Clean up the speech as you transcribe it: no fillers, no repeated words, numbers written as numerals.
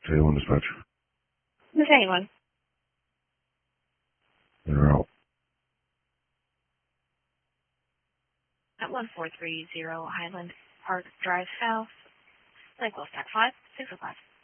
Salem Dispatch. Miss anyone? They're out. At 1430 Highland Park Drive South, Lakeville, Stack 5, 6 o'clock.